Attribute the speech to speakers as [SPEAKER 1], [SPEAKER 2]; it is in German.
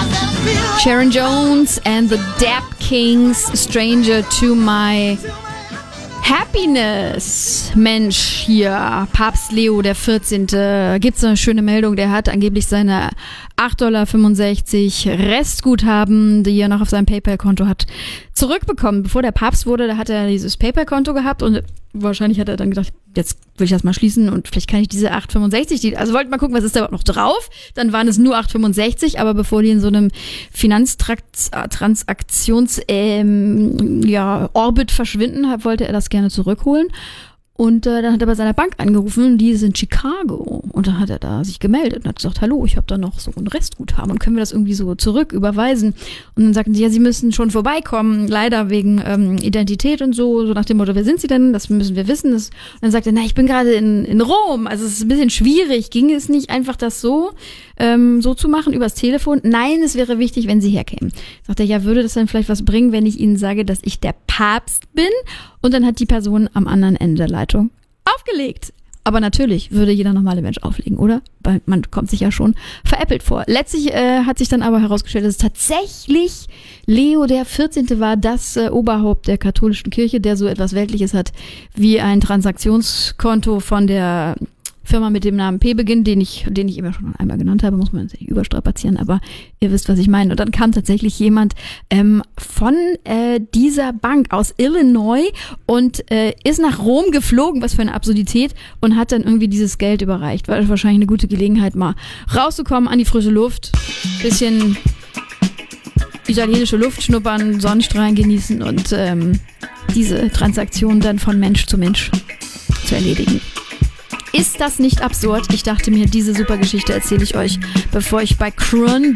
[SPEAKER 1] Sharon Jones and the Dap Kings, Stranger to My Happiness. Mensch, hier, Papst Leo der 14. Gibt's eine schöne Meldung, der hat angeblich seine $8,65 Restguthaben, die er noch auf seinem PayPal-Konto hat, zurückbekommen. Bevor der Papst wurde, da hat er dieses PayPal-Konto gehabt und wahrscheinlich hat er dann gedacht, jetzt will ich das mal schließen und vielleicht kann ich diese 8,65, also wollte mal gucken, was ist da überhaupt noch drauf. Dann waren es nur 8,65, aber bevor die in so einem Finanztransaktions Orbit verschwinden, wollte er das gerne zurückholen. Und dann hat er bei seiner Bank angerufen, die ist in Chicago. Und dann hat er da sich gemeldet und hat gesagt, hallo, ich habe da noch so ein Restguthaben und können wir das irgendwie so zurück überweisen? Und dann sagten sie, ja, sie müssen schon vorbeikommen, leider wegen Identität und so nach dem Motto, wer sind sie denn? Das müssen wir wissen. Und dann sagt er, na, ich bin gerade in Rom, also es ist ein bisschen schwierig. Ging es nicht einfach das so zu machen übers Telefon? Nein, es wäre wichtig, wenn sie herkämen. Sagt er, ja, würde das dann vielleicht was bringen, wenn ich ihnen sage, dass ich der Papst bin? Und dann hat die Person am anderen Ende der Leitung aufgelegt. Aber natürlich würde jeder normale Mensch auflegen, oder? Weil man kommt sich ja schon veräppelt vor. Letztlich hat sich dann aber herausgestellt, dass es tatsächlich Leo der 14. war, das Oberhaupt der katholischen Kirche, der so etwas Weltliches hat wie ein Transaktionskonto von der Firma mit dem Namen P beginnt, den ich immer schon einmal genannt habe, muss man jetzt nicht überstrapazieren, aber ihr wisst, was ich meine. Und dann kam tatsächlich jemand von dieser Bank aus Illinois und ist nach Rom geflogen, was für eine Absurdität, und hat dann irgendwie dieses Geld überreicht. War wahrscheinlich eine gute Gelegenheit, mal rauszukommen an die frische Luft, bisschen italienische Luft schnuppern, Sonnenstrahlen genießen und diese Transaktion dann von Mensch zu Mensch zu erledigen. Ist das nicht absurd? Ich dachte mir, diese super Geschichte erzähle ich euch, bevor ich bei Cronbach